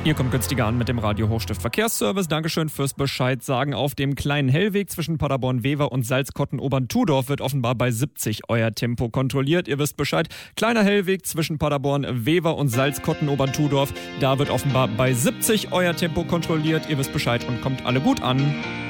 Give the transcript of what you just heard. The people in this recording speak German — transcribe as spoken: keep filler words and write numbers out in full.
Ihr kommt günstiger an mit dem Radio Hochstift Verkehrsservice. Dankeschön fürs Bescheid sagen. Auf dem kleinen Hellweg zwischen Paderborn-Wever und Salzkotten-Obern-Tudorf wird offenbar bei siebzig euer Tempo kontrolliert. Ihr wisst Bescheid. Kleiner Hellweg zwischen Paderborn-Wever und Salzkotten-Obern-Tudorf. Da wird offenbar bei siebzig euer Tempo kontrolliert. Ihr wisst Bescheid und kommt alle gut an.